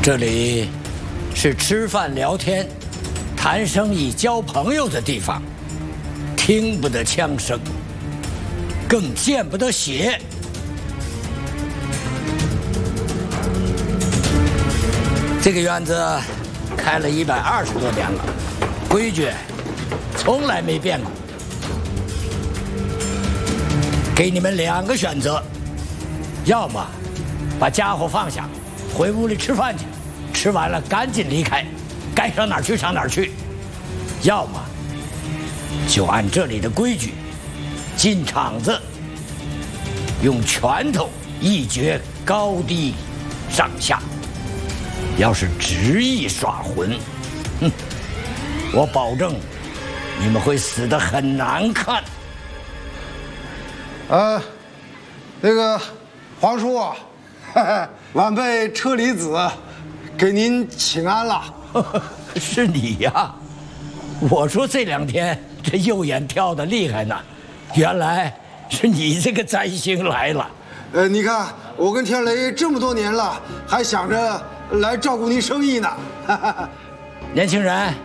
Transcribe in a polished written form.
这里是吃饭聊天、谈生意、交朋友的地方，听不得枪声，更见不得血。这个院子开了120多年了，规矩从来没变过。给你们2个选择，要么把家伙放下，回屋里吃饭去，吃完了赶紧离开，该上哪儿去上哪儿去；要么就按这里的规矩，进场子，用拳头一决高低上下。要是执意耍混，我保证你们会死得很难看。 那个皇叔啊，晚辈车厘子给您请安了。 是你呀！我说这2天这右眼跳得厉害呢，原来是你这个灾星来了。 你看我跟天雷这么多年了，还想着来照顾您生意呢。 年轻人，